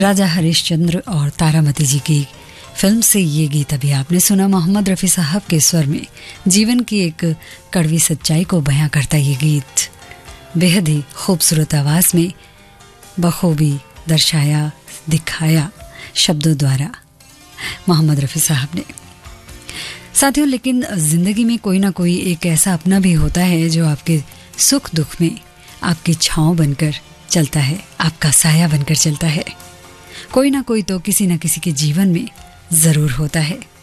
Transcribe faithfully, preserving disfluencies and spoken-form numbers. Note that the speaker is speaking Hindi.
राजा हरिश्चंद्र और तारामती जी की फिल्म से ये गीत अभी आपने सुना। मोहम्मद रफ़ी साहब के स्वर में जीवन की एक कड़वी सच्चाई को बयां करता ये गीत बेहद ही खूबसूरत आवाज में बखूबी दर्शाया दिखाया शब्दों द्वारा मोहम्मद रफ़ी साहब ने। साथियों, लेकिन जिंदगी में कोई ना कोई एक ऐसा अपना भी होता है जो आपके सुख दुख में आपकी छांव बनकर चलता है, आपका साया बनकर चलता है। कोई ना कोई तो किसी ना किसी के जीवन में जरूर होता है।